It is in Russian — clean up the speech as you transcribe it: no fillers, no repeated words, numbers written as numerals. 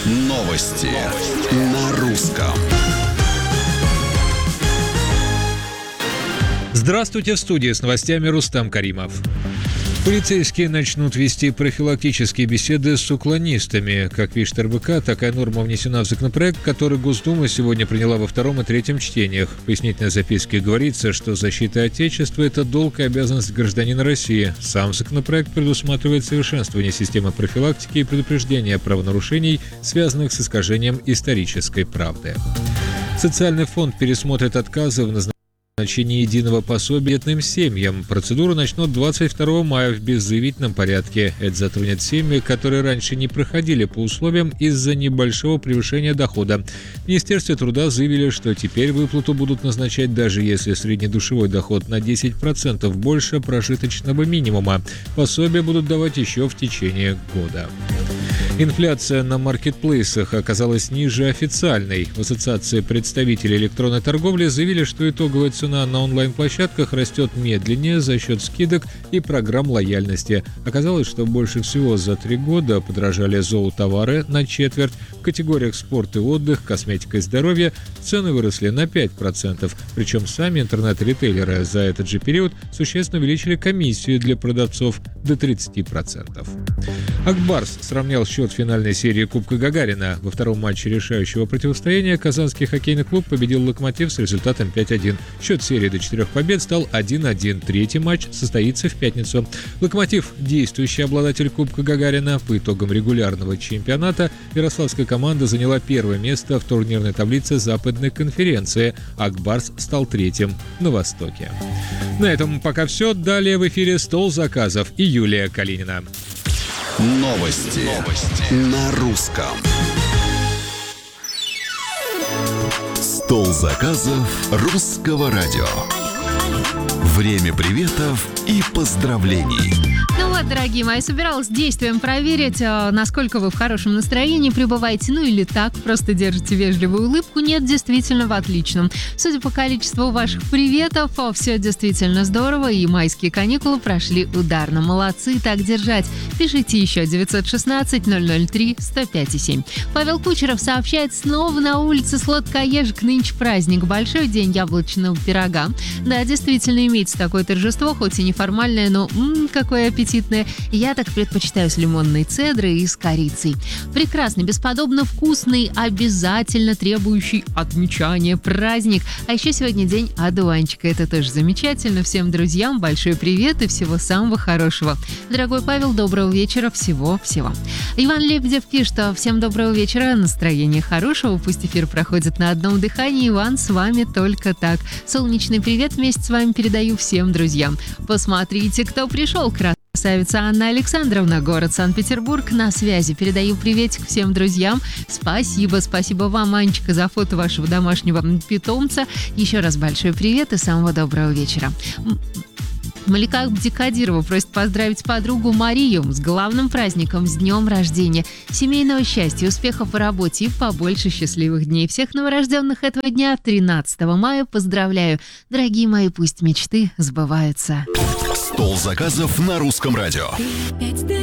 Новости на русском. Здравствуйте, в студии с новостями Рустам Каримов. Полицейские начнут вести профилактические беседы с уклонистами. Как пишет РБК, такая норма внесена в законопроект, который Госдума сегодня приняла во втором и третьем чтениях. В пояснительной записке говорится, что защита Отечества – это долг и обязанность гражданина России. Сам законопроект предусматривает совершенствование системы профилактики и предупреждения правонарушений, связанных с искажением исторической правды. Социальный фонд пересмотрит отказы в назначении единого пособия бедным семьям. Процедуру начнут 22 мая в беззаявительном порядке. Это затронет семьи, которые раньше не проходили по условиям из-за небольшого превышения дохода. В Министерстве труда заявили, что теперь выплату будут назначать даже если среднедушевой доход на 10% больше прожиточного минимума. Пособия будут давать еще в течение года. Инфляция на маркетплейсах оказалась ниже официальной. В Ассоциации представителей электронной торговли заявили, что итоговая цена на онлайн-площадках растет медленнее за счет скидок и программ лояльности. Оказалось, что больше всего за 3 года подорожали зоотовары на четверть. В категориях спорт и отдых, косметика и здоровье цены выросли на 5%. Причем сами интернет-ритейлеры за этот же период существенно увеличили комиссию для продавцов до 30%. Ак Барс сравнял счет финальной серии Кубка Гагарина. Во втором матче решающего противостояния казанский хоккейный клуб победил «Локомотив» с результатом 5-1. Счет серии до 4 побед стал 1-1. Третий матч состоится в пятницу. «Локомотив» – действующий обладатель Кубка Гагарина. По итогам регулярного чемпионата ярославская команда заняла первое место в турнирной таблице Западной конференции. Ак Барс стал третьим на Востоке. На этом пока все. Далее в эфире «Стол заказов» и Юлия Калинина. Новости на русском. Стол заказов русского радио. Время приветов и поздравлений. Ну вот, дорогие мои, собиралась действием проверить, насколько вы в хорошем настроении пребываете, ну или так, просто держите вежливую улыбку. Нет, действительно в отличном. Судя по количеству ваших приветов, все действительно здорово, и майские каникулы прошли ударно. Молодцы, так держать. Пишите еще 916-003-105,7. Павел Кучеров сообщает, снова на улице сладкоежек, нынче праздник, большой день яблочного пирога. Да, действительно имеется такое торжество, хоть и неформальное, но какое аппетитное. Я так предпочитаю с лимонной цедрой и с корицей. Прекрасный, бесподобно вкусный, обязательно требующий отмечания праздник. А еще сегодня день одуванчика. Это тоже замечательно. Всем друзьям большой привет и всего самого хорошего. Дорогой Павел, доброго вечера. Всего-всего. Иван Лебедев пишет, всем доброго вечера. Настроение хорошего. Пусть эфир проходит на одном дыхании. Иван, с вами только так. Солнечный привет вместе с вами передаю всем друзьям. Посмотрите, кто пришел. Красавица Анна Александровна, город Санкт-Петербург, на связи. Передаю приветик всем друзьям. Спасибо вам, Анечка, за фото вашего домашнего питомца. Еще раз большой привет и самого доброго вечера. Малика Декадирова просит поздравить подругу Марию с главным праздником, с днем рождения. Семейного счастья, успехов в работе и побольше счастливых дней. Всех новорожденных этого дня, 13 мая, поздравляю. Дорогие мои, пусть мечты сбываются. Стол заказов на русском радио.